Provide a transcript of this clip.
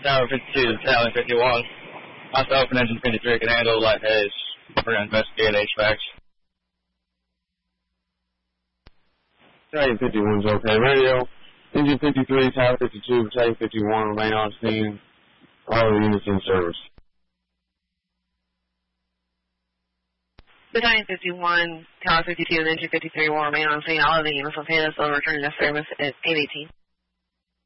Tower 52, Tally 51. Myself and Engine 53 can handle light haze. We're going to investigate HVAC. Battalion 51's okay. Radio. Engine 53, Tower 52, Battalion 51 remain on scene. All the units in service. Battalion 51, Tower 52, and Engine 53 will remain on scene. All of the units will pay us will return to service at 8:18.